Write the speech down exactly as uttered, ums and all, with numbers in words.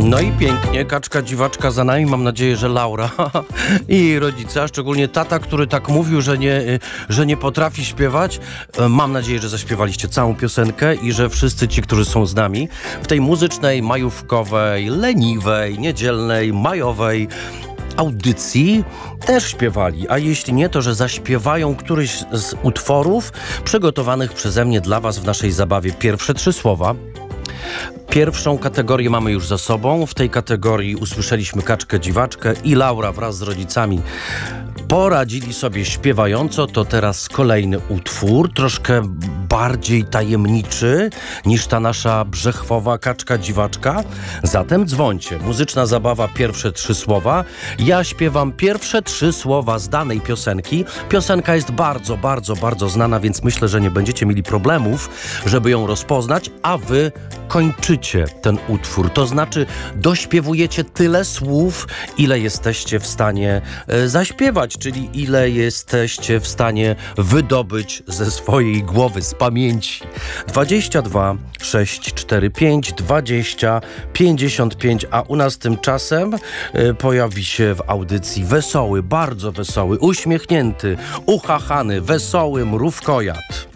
No i pięknie, kaczka dziwaczka za nami, mam nadzieję, że Laura i jej rodzice, a szczególnie tata, który tak mówił, że nie, że nie potrafi śpiewać. Mam nadzieję, że zaśpiewaliście całą piosenkę i że wszyscy ci, którzy są z nami w tej muzycznej, majówkowej, leniwej, niedzielnej, majowej audycji też śpiewali, a jeśli nie, to że zaśpiewają któryś z utworów przygotowanych przeze mnie dla was w naszej zabawie. Pierwsze trzy słowa. Pierwszą kategorię mamy już za sobą. W tej kategorii usłyszeliśmy kaczkę dziwaczkę i Laura wraz z rodzicami poradzili sobie śpiewająco. To teraz kolejny utwór, troszkę bardziej tajemniczy niż ta nasza brzechwowa kaczka dziwaczka. Zatem dzwońcie. Muzyczna zabawa, pierwsze trzy słowa. Ja śpiewam pierwsze trzy słowa z danej piosenki. Piosenka jest bardzo, bardzo, bardzo znana, więc myślę, że nie będziecie mieli problemów, żeby ją rozpoznać, a wy kończycie ten utwór. To znaczy dośpiewujecie tyle słów, ile jesteście w stanie e, zaśpiewać, czyli ile jesteście w stanie wydobyć ze swojej głowy, z pamięci. dwadzieścia dwa sześć cztery pięć dwadzieścia pięćdziesiąt pięć, a u nas tymczasem e, pojawi się w audycji wesoły, bardzo wesoły, uśmiechnięty, uchachany, wesoły mrówkojad.